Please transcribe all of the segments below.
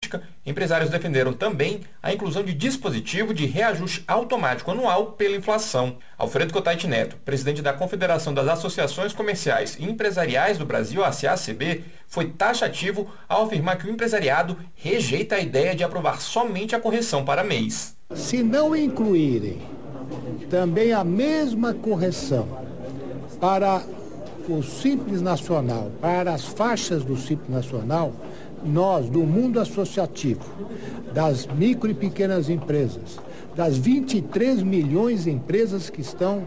crítica, empresários defenderam também a inclusão de dispositivo de reajuste automático anual pela inflação. Alfredo Cotait Neto, presidente da Confederação das Associações Comerciais e Empresariais do Brasil, a CACB, foi taxativo ao afirmar que o empresariado rejeita a ideia de aprovar somente a correção para mês. Se não incluírem também a mesma correção para o Simples Nacional, para as faixas do Simples Nacional, nós, do mundo associativo, das micro e pequenas empresas, das 23 milhões de empresas que estão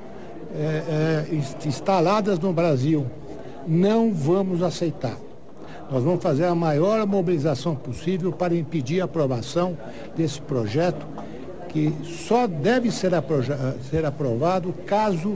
instaladas no Brasil, não vamos aceitar. Nós vamos fazer a maior mobilização possível para impedir a aprovação desse projeto, que só deve ser aprovado caso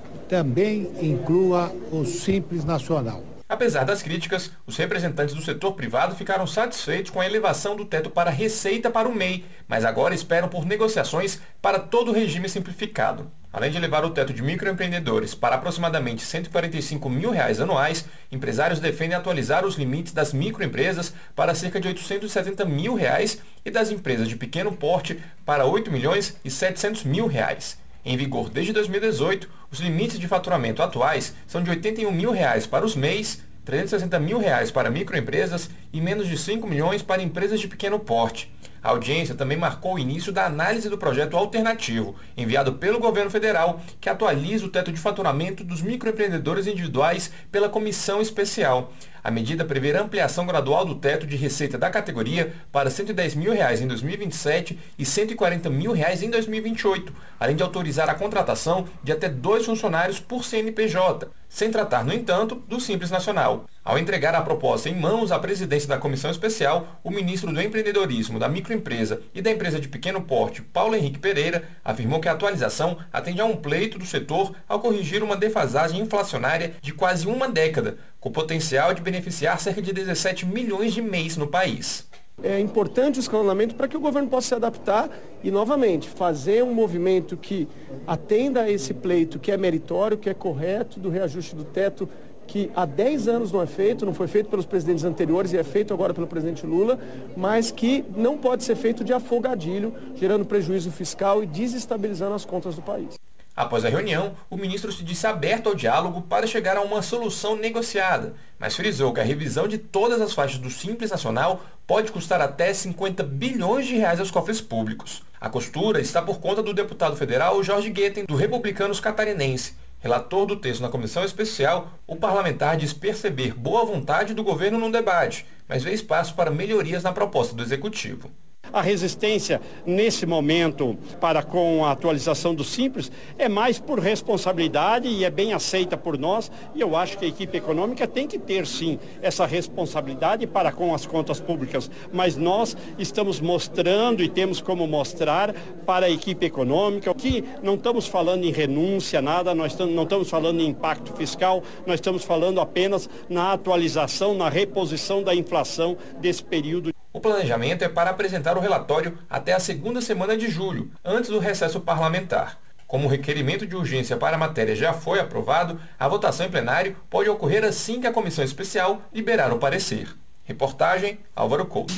também inclua o Simples Nacional. Apesar das críticas, os representantes do setor privado ficaram satisfeitos com a elevação do teto para receita para o MEI, mas agora esperam por negociações para todo o regime simplificado. Além de elevar o teto de microempreendedores para aproximadamente R$ 145 mil anuais, empresários defendem atualizar os limites das microempresas para cerca de R$ 870 mil e das empresas de pequeno porte para R$ 8.700.000. Em vigor desde 2018, os limites de faturamento atuais são de R$ 81 mil para os MEIs, R$ 360 mil para microempresas e menos de 5 milhões para empresas de pequeno porte. A audiência também marcou o início da análise do projeto alternativo, enviado pelo governo federal, que atualiza o teto de faturamento dos microempreendedores individuais pela comissão especial. A medida prevê a ampliação gradual do teto de receita da categoria para R$ 110 mil em 2027 e R$ 140 mil em 2028, além de autorizar a contratação de até 2 funcionários por CNPJ, sem tratar, no entanto, do Simples Nacional. Ao entregar a proposta em mãos à presidência da comissão especial, o ministro do Empreendedorismo, da Microempresa e da Empresa de Pequeno Porte, Paulo Henrique Pereira, afirmou que a atualização atende a um pleito do setor ao corrigir uma defasagem inflacionária de quase uma década, com potencial de beneficiar cerca de 17 milhões de MEIs no país. É importante o escalonamento para que o governo possa se adaptar e, novamente, fazer um movimento que atenda a esse pleito que é meritório, que é correto, do reajuste do teto, que há 10 anos não é feito, não foi feito pelos presidentes anteriores e é feito agora pelo presidente Lula, mas que não pode ser feito de afogadilho, gerando prejuízo fiscal e desestabilizando as contas do país. Após a reunião, o ministro se disse aberto ao diálogo para chegar a uma solução negociada, mas frisou que a revisão de todas as faixas do Simples Nacional pode custar até 50 bilhões de reais aos cofres públicos. A costura está por conta do deputado federal Jorge Guetem, do Republicanos Catarinense. Relator do texto na comissão especial, o parlamentar diz perceber boa vontade do governo no debate, mas vê espaço para melhorias na proposta do executivo. A resistência, nesse momento, para com a atualização do Simples, é mais por responsabilidade e é bem aceita por nós. E eu acho que a equipe econômica tem que ter, sim, essa responsabilidade para com as contas públicas. Mas nós estamos mostrando e temos como mostrar para a equipe econômica que não estamos falando em renúncia, nada, não estamos falando em impacto fiscal, nós estamos falando apenas na atualização, na reposição da inflação desse período. O planejamento é para apresentar o relatório até a segunda semana de julho, antes do recesso parlamentar. Como o requerimento de urgência para a matéria já foi aprovado, a votação em plenário pode ocorrer assim que a comissão especial liberar o parecer. Reportagem Álvaro Couto.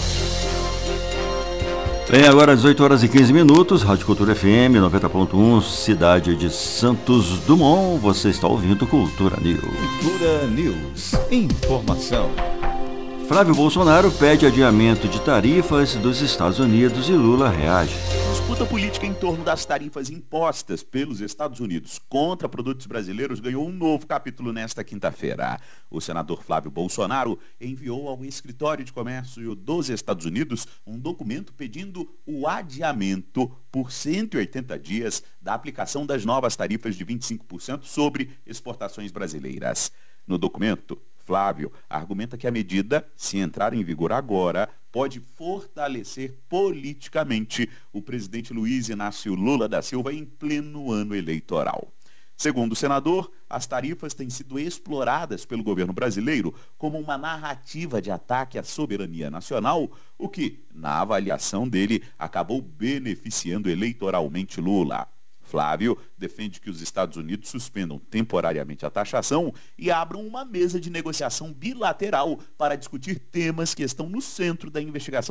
Bem, agora às 8h15, Rádio Cultura FM 90.1, cidade de Santos Dumont. Você está ouvindo Cultura News. Cultura News. Informação. Flávio Bolsonaro pede adiamento de tarifas dos Estados Unidos e Lula reage. Disputa política em torno das tarifas impostas pelos Estados Unidos contra produtos brasileiros ganhou um novo capítulo nesta quinta-feira. O senador Flávio Bolsonaro enviou ao Escritório de Comércio dos Estados Unidos um documento pedindo o adiamento por 180 dias da aplicação das novas tarifas de 25% sobre exportações brasileiras. No documento, Flávio argumenta que a medida, se entrar em vigor agora, pode fortalecer politicamente o presidente Luiz Inácio Lula da Silva em pleno ano eleitoral. Segundo o senador, as tarifas têm sido exploradas pelo governo brasileiro como uma narrativa de ataque à soberania nacional, o que, na avaliação dele, acabou beneficiando eleitoralmente Lula. Flávio defende que os Estados Unidos suspendam temporariamente a taxação e abram uma mesa de negociação bilateral para discutir temas que estão no centro da investigação